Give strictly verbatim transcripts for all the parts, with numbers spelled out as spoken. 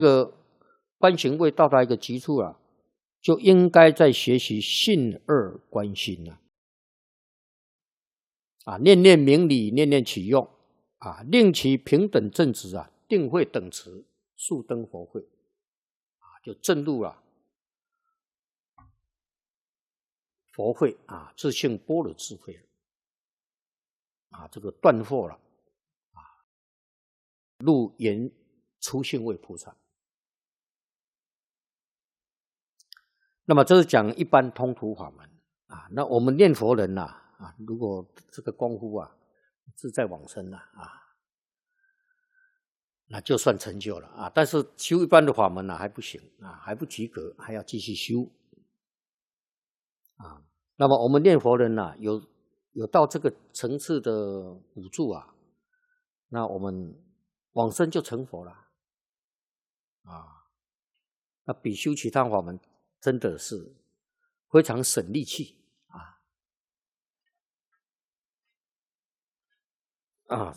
这个观行位到达一个极处啊，就应该在学习信二观心啊，啊，念念明理，念念起用啊，令其平等正直啊，定慧等持，速登佛慧啊，就证入了佛慧啊，自性般若智慧了啊，这个断惑了啊，入圆初性位菩萨。那么这是讲一般通途法门啊。那我们念佛人呐 啊, 啊，如果这个功夫啊自在往生了 啊, 啊，那就算成就了啊。但是修一般的法门呢、啊、还不行啊，还不及格，还要继续修啊。那么我们念佛人呐、啊，有有到这个层次的补助啊，那我们往生就成佛了啊。那比修其他法门真的是非常省力气啊啊！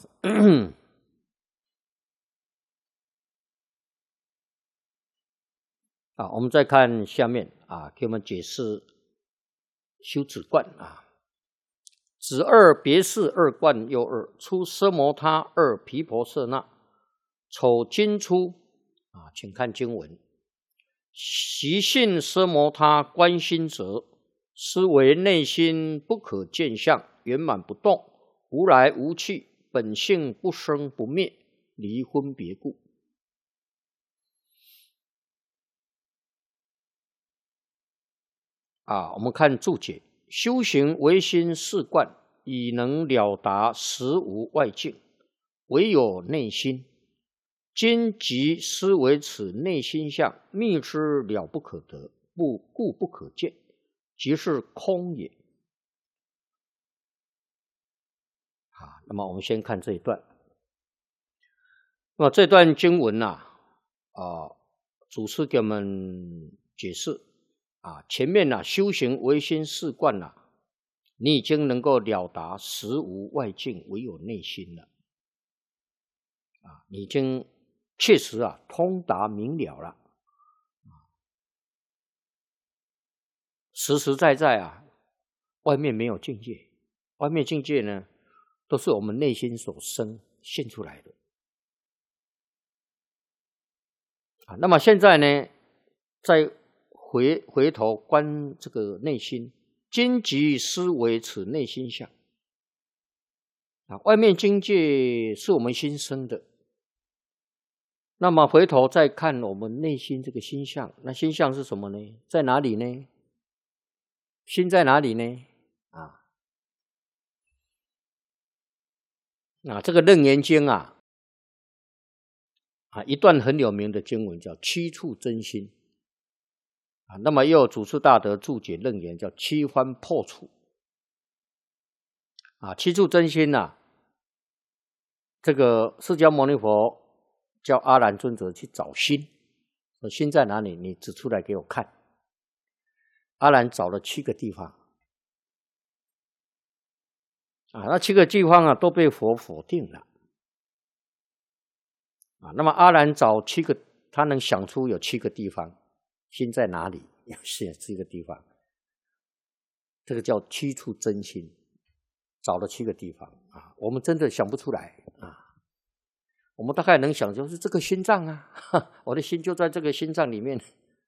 啊，我们再看下面啊，给我们解释修止观啊。止二别事二观又二，出奢摩他二毗婆舍那，丑经出啊，请看经文。习性奢摩他观心者，思为内心不可见相，圆满不动，无来无去，本性不生不灭，离分别故。啊，我们看注解：修行唯心是观，已能了达实无外境，唯有内心。今即思为此内心相，密之了不可得，不故不可见，即是空也。啊，那么我们先看这一段。那么这段经文呐、啊，啊，祖师给我们解释啊，前面呐、啊、修行唯心是观呐、啊，你已经能够了达实无外境，唯有内心了。啊，你已经确实啊通达明了了，实实在在啊，外面没有境界，外面境界呢都是我们内心所生现出来的啊。那么现在呢，再回回头观这个内心，今即思维此内心相啊，外面境界是我们心生的。那么回头再看我们内心这个心相，那心相是什么呢？在哪里呢？心在哪里呢？啊，啊，这个《楞严经》啊，啊，一段很有名的经文叫七处真心啊。那么又有祖师大德注解楞严叫七番破处啊。七处真心啊，这个释迦牟尼佛叫阿难尊者去找心，说心在哪里？你指出来给我看。阿难找了七个地方啊，那七个地方啊都被佛否定了啊。那么阿难找七个，他能想出有七个地方，心在哪里？是七个地方，这个叫七处真心，找了七个地方啊。我们真的想不出来啊。我们大概能想就是这个心脏啊，我的心就在这个心脏里面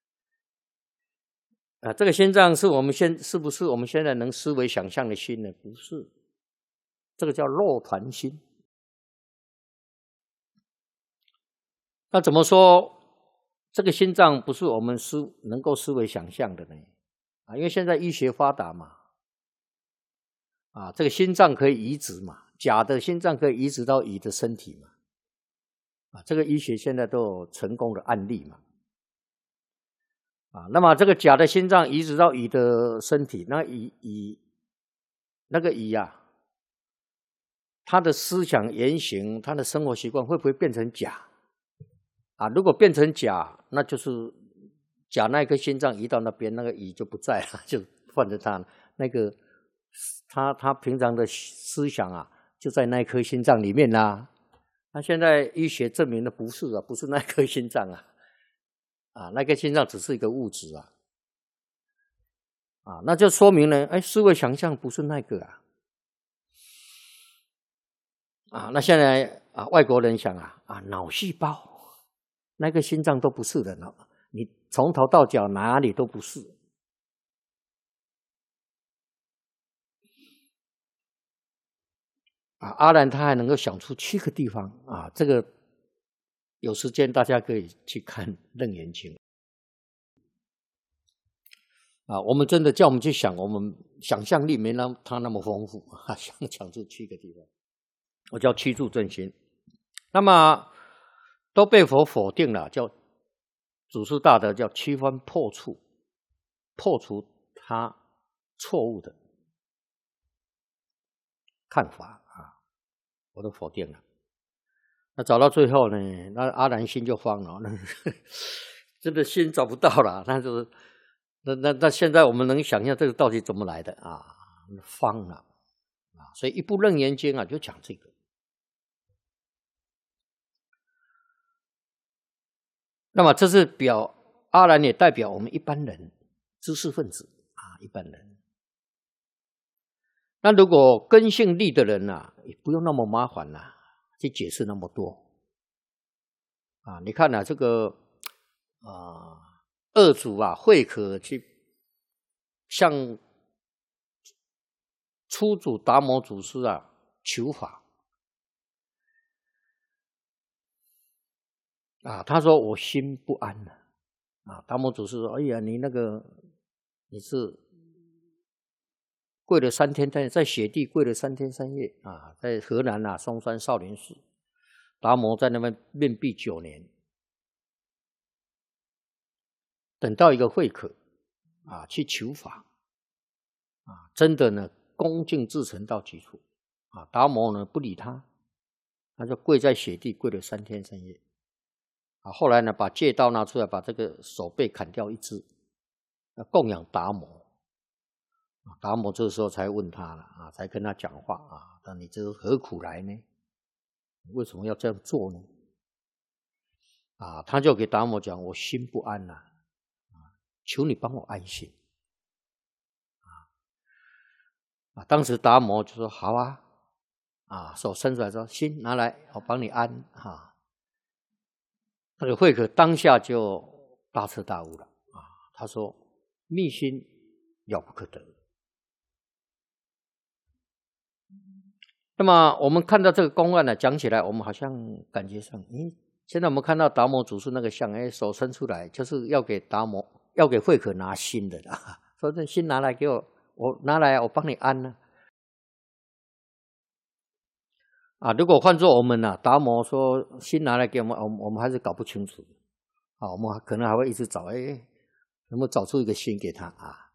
啊。这个心脏是我们现是不是我们现在能思维想象的心呢？不是，这个叫肉团心。那怎么说这个心脏不是我们思能够思维想象的呢？啊，因为现在医学发达嘛，啊，这个心脏可以移植嘛，假的心脏可以移植到乙的身体嘛。啊，这个医学现在都有成功的案例嘛，啊，那么这个假的心脏移植到乙的身体，那乙乙那个乙啊，他的思想言行，他的生活习惯会不会变成假？啊，如果变成假，那就是假那颗心脏移到那边，那个乙就不在了，就换成他那个他他平常的思想啊，就在那颗心脏里面啦。那现在医学证明的不是啊，不是那颗心脏啊， 啊，那个心脏只是一个物质啊，啊，那就说明呢，哎，思维想象不是那个啊，啊，那现在啊，外国人想啊，啊，脑细胞那个心脏都不是的呢，你从头到脚哪里都不是。啊，阿难他还能够想出七个地方啊，这个有时间大家可以去看《楞严经》啊。我们真的叫我们去想，我们想象力没那他那么丰富啊，想讲出七个地方，我叫七住正心。那么都被佛否定了，叫祖师大德叫七分破处，破除他错误的看法啊，我都否定了。那找到最后呢，那阿难心就慌了，那真的心找不到了，那就是那那那现在我们能想象这个到底怎么来的啊？慌了啊！所以一部《楞严经》啊，就讲这个。那么这是表阿难，也代表我们一般人知识分子啊，一般人。那如果根性利的人啊，也不用那么麻烦啦、啊，去解释那么多啊。你看啊，这个啊，二祖啊，慧可去向初祖达摩祖师啊求法啊，他说我心不安了啊。达摩祖师说：“哎呀，你那个你是跪了三天三夜，在雪地跪了三天三夜啊，在河南啊嵩山少林寺，达摩在那边面壁九年，等到一个慧可啊去求法啊，真的呢恭敬至诚到极处啊，达摩呢不理他，他就跪在雪地跪了三天三夜。”啊，后来呢，把戒刀拿出来，把这个手背砍掉一只，供养达摩。达摩这个时候才问他了啊，才跟他讲话啊，那你这是何苦来呢？为什么要这样做呢？啊，他就给达摩讲，我心不安呐、啊，求你帮我安心。啊，当时达摩就说好啊，啊，手伸出来说，心拿来，我帮你安哈。啊那个慧可当下就大彻大悟了啊！他说：“密心了不可得。”那么我们看到这个公案呢，讲起来我们好像感觉上，嗯，现在我们看到达摩祖师那个像，哎，手伸出来就是要给达摩，要给慧可拿心的啦，说这心拿来给我，我拿来我帮你安呢。啊，如果换做我们呢、啊，达摩说心拿来给我们，我们我们还是搞不清楚。啊，我们可能还会一直找，哎，能不能找出一个心给他啊？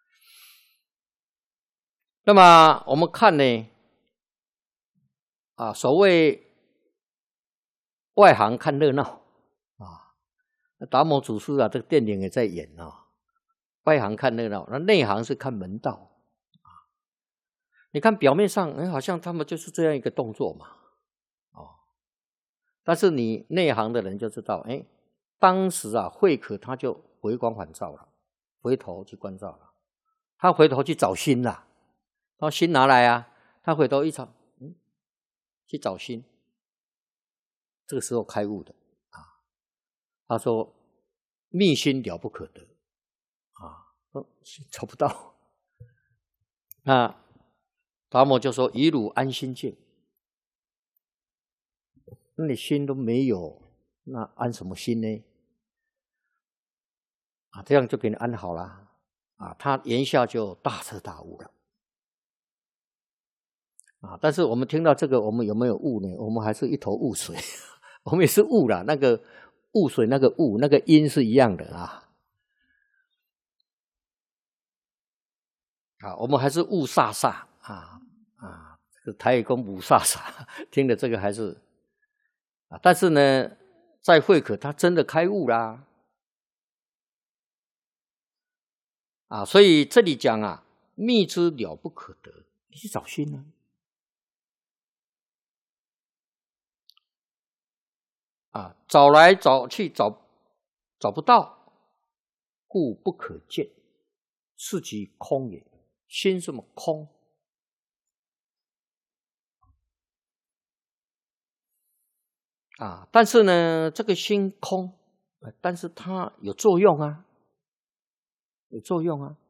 那么我们看呢，啊，所谓外行看热闹啊，达摩祖师啊，这个电影也在演啊，外行看热闹，那内行是看门道啊。你看表面上，哎，好像他们就是这样一个动作嘛，哦，但是你内行的人就知道，哎。当时啊，慧可他就回光返照了，回头去关照了，他回头去找心了，他说心拿来啊，他回头一找，嗯，去找心，这个时候开悟的啊。他说密心了不可得啊，找不到。那达摩就说以汝安心境，那你心都没有，那安什么心呢？啊，这样就给你安好了啊，他言下就大彻大悟了啊。但是我们听到这个，我们有没有悟呢？我们还是一头雾水，我们也是悟了，那个雾水那个雾，那个音是一样的啊。啊，我们还是雾煞煞啊啊，这个台语讲雾煞煞，听的这个还是啊。但是呢，在慧可他真的开悟啦。啊，所以这里讲啊，密之了不可得，你去找心呢、啊，啊，找来找去找找不到， 故不可见，是即空也。心什么空？啊，但是呢，这个心空，但是它有作用啊，有作用啊。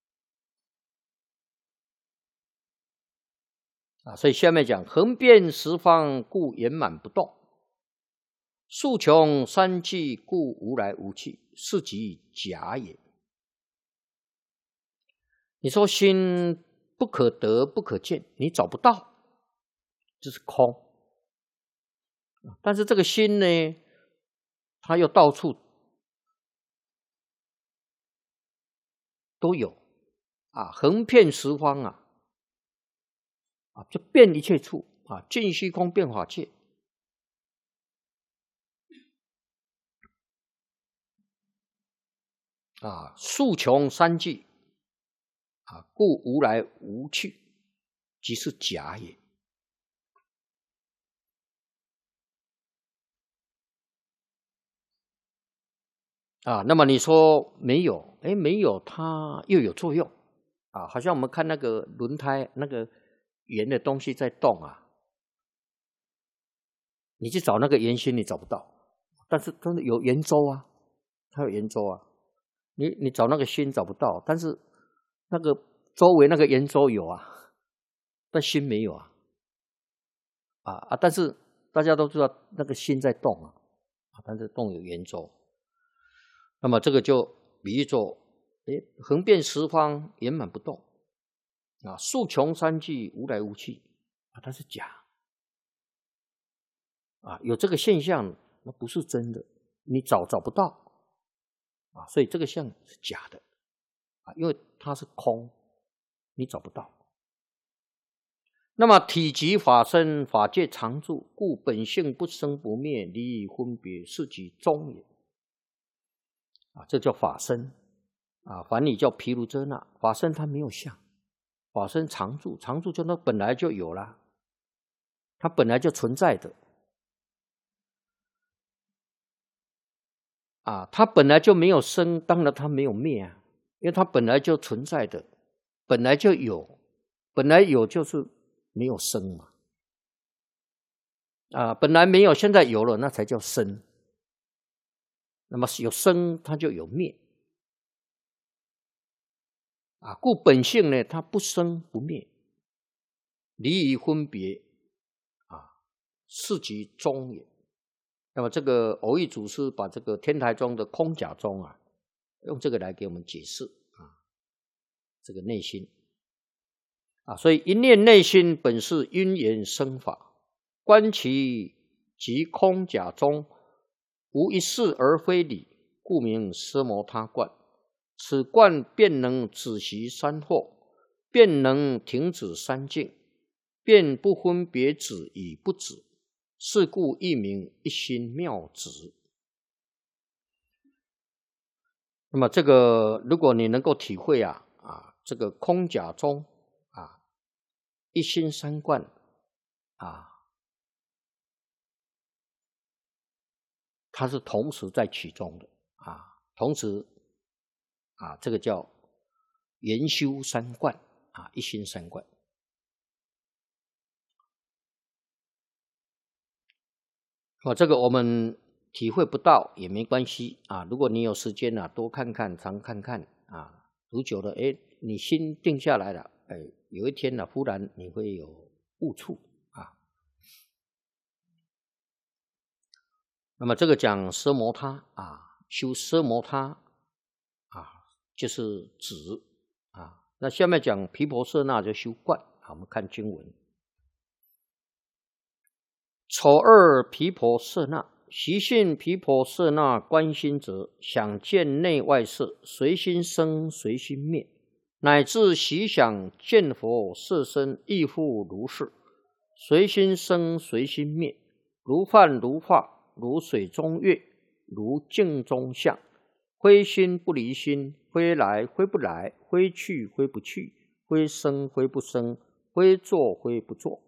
啊，所以下面讲横遍十方，故圆满不动；数穷三际，故无来无去，是即假也。你说心不可得，不可见，你找不到，这是空。但是这个心呢，它又到处都有啊，横遍十方啊，啊，就遍一切处啊，尽虚空遍法界。啊，数穷三际，啊，故无来无去，即是假也。啊，那么你说没有，哎，没有，它又有作用啊，好像我们看那个轮胎，那个圆的东西在动啊，你去找那个圆心，你找不到，但是真的有圆周啊，它有圆周啊，你你找那个心找不到，但是那个周围那个圆周有啊，但心没有啊，啊啊！但是大家都知道那个心在动啊，啊，但是动有圆周。那么这个就比喻作，哎，横遍十方，圆满不动啊，数穷三际，无来无去啊，它是假啊，有这个现象，那不是真的，你找找不到啊，所以这个相是假的啊，因为它是空，你找不到。那么体即法身，法界常住，故本性不生不灭，离以分别，是即中也。啊，这叫法身啊，梵语叫毗卢遮那。法身它没有相，法身常住，常住就它本来就有了，它本来就存在的啊，它本来就没有生，当然它没有灭啊，因为它本来就存在的，本来就有，本来有就是没有生嘛，啊，本来没有，现在有了，那才叫生。那么有生，它就有灭啊，故本性呢，它不生不灭，离于分别啊，是即中也。那么这个偶益祖师把这个天台宗的空假宗啊，用这个来给我们解释啊，这个内心啊，所以一念内心本是因缘生法，观其即空假中，无一事而非理，故名奢摩他观。此观便能止息三惑，便能停止三境，便不分别止与不止，是故一名一心妙止。那么这个，如果你能够体会啊啊，这个空假中啊，一心三观啊，它是同时在其中的啊，同时啊，这个叫研修三观啊，一心三观。哦，这个我们体会不到也没关系啊。如果你有时间啊，多看看，常看看啊，读久了，哎，你心定下来了，哎，有一天呢、啊，忽然你会有悟处啊。那么这个讲奢摩他啊，修奢摩他啊，就是止啊。那下面讲毗婆舍那就修观啊。我们看经文。丑二毗婆舍那，习性毗婆舍那观心者，想见内外色，随心生，随心灭，乃至习想见佛色身，亦复如是，随心生，随心灭，如幻如化，如水中月，如镜中像，非心不离心，非来非不来，非去非不去，非生非不生，非作非不作。